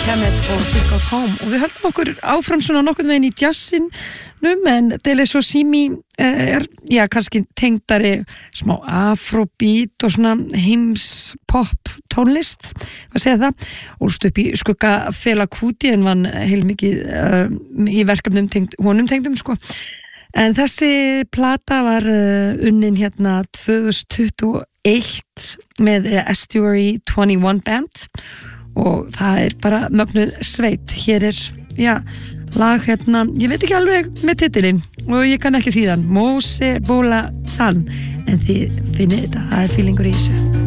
Kemet og Think of Home og við höldum okkur áfram svona nokkurn veginn í jazzinum en Deleuze og Simi kannski tengdari smá afrobeat og svona heimspop tónlist hvað segja það, ólst upp í skugga Fela Kuti en vann heilmikið í verkefnum honum tengdum sko en þessi plata var unnin hérna 2021 með Estuary 21 Band og það bara mögnuð sveit hér lag hérna, ég veit ekki alveg með titilinn og ég kann ekki þýðan Mose Bola Tan en þið finnið þetta, það feelingur í þessu